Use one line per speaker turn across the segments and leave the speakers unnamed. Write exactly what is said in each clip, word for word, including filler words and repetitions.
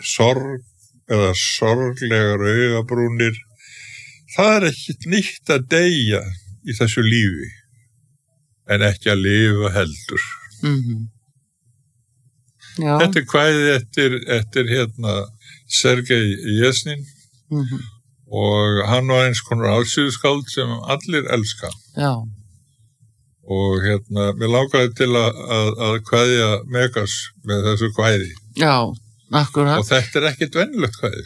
sorg eða sorglegar augabrúnir, það er ekkert nýtt að deyja í þessu lífi, en ekki að lifa heldur.
Mm-hmm. Já.
Þetta er kvæði eftir, eftir hérna Sergei Jesnin,
Mm-hmm.
og hann var eins konar alsýðuskáld sem allir elska.
Já.
Og hérna, mér langaði til að, að, að kveðja Megas með þessu kvæði.
Já, akkurat.
Og þetta er ekkert venjulegt kvæði.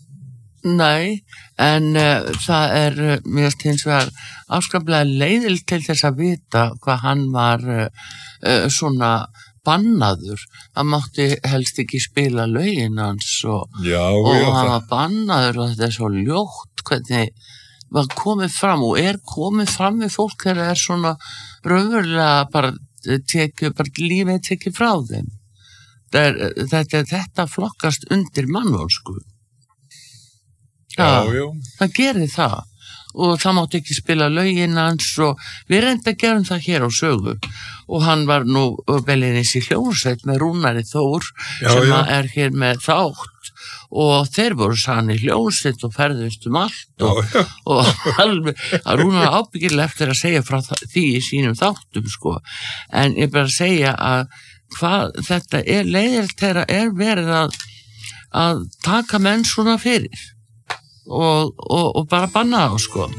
Nei, en uh, það er uh, mér finnst vegar afskaplega leiðil til þess að vita hvað hann var uh, uh, svona bannaður. Hann mátti helst ekki spila lögin hans og,
já,
og
já,
hann
það.
var bannaður og þetta er svo ljótt hvernig var komið fram og er komið fram við fólk þegar það er svona raunverulega bara tekið, bara lífið tekið frá þeim. Það er, þetta, þetta flokkast undir mannvonsku.
Já, já.
Það gerir það og það mátti ekki spila lögin hans og við reynda að gerum það hér á Sögu og hann var nú beilinnis í hljómsveit með Rúnari Þór
já,
sem
já.
er hér með þátt og þeir voru sann í hljómsveit og ferðust um allt og,
já, já.
og alveg, að Rúnar ábyggilega eftir að segja frá því í sínum þáttum sko, en ég bara að segja að hvað þetta er leiðilt þegar er verið að, að taka menn svona fyrir og, og, og bara banna á sko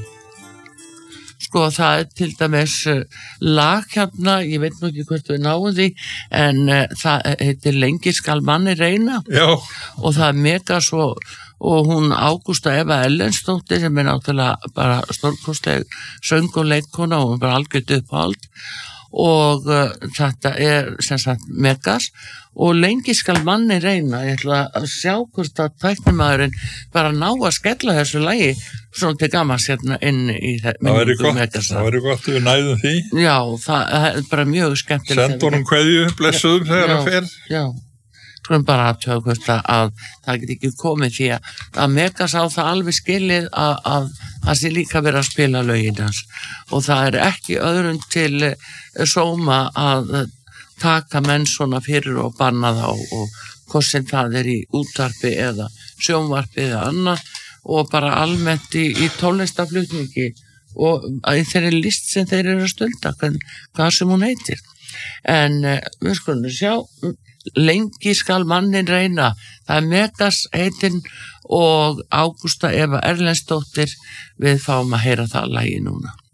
sko það er til dæmis lag hérna, ég veit nú ekki hvort við náum því en uh, það heitir Lengi skal manni reyna
Já.
og það er mega svo og hún Ágústa Eva Ellensdóttir sem er náttúrulega bara stórkostleg söng og leikkona og hún er bara algjört uppáhald og uh, þetta er sem sagt Megas og Lengi skal manni reyna. Ég ætla að sjá hvort að tæknimaðurinn bara ná að skella þessu lagi svona til gamans hérna inn í
minningu Megasa. Það væri gott að við næðum því.
Já, það er bara mjög skemmtilegt.
Send honum kveðju, blessuðum þegar það fer.
Já, skulum bara að tjóða hvort að það get ekki komið því að, að Megas á það alveg skilið að, að það sé líka verið að spila lögin hans og það er ekki öðrum til sóma að taka menn svona fyrir og banna þá og hvort sem það er í útvarpi eða sjónvarpi eða annað og bara almennt í, í tónlistaflutningi og í þeirri list sem þeir eru að stölda hvern, hvað sem hún heitir en uh, við skulum sjá Lengi skal mannin reyna það er Megas heitinn og Ágústa Eva Erlendsdóttir við fáum að heyra það lagi núna.